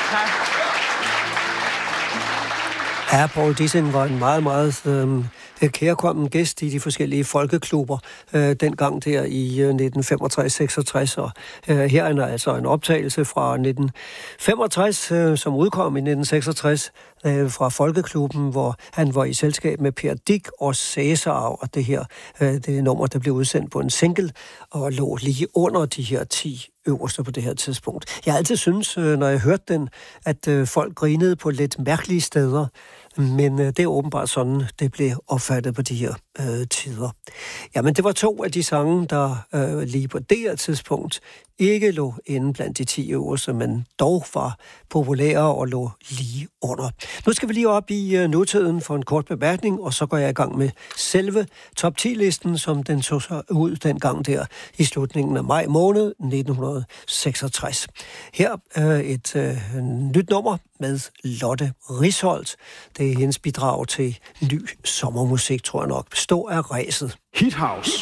Tak. Ja, Paul Dissing var en meget, meget kærkommen gæst i de forskellige folkeklubber dengang der i 1965-66. Og her er altså en optagelse fra 1965, som udkom i 1966 fra Folkeklubben, hvor han var i selskab med Per Dick og Cæsar, og det her det nummer, der blev udsendt på en single og lå lige under de her 10 øverste på det her tidspunkt. Jeg har altid synes, når jeg hørte den, at folk grinede på lidt mærkelige steder, men det er åbenbart sådan, det blev opfattet på de her tider. Jamen, det var 2 af de sange, der lige på det her tidspunkt ikke lå inde blandt de 10 øverste, men dog var populære og lå lige under. Nu skal vi lige op i nutiden for en kort bemærkning, og så går jeg i gang med selve top 10-listen, som den så ud dengang der i slutningen af maj måned 1966. Her er et nyt nummer med Lotte Risholdt. Det er hendes bidrag til ny sommermusik, tror jeg nok. Stå af ræset. Hit House.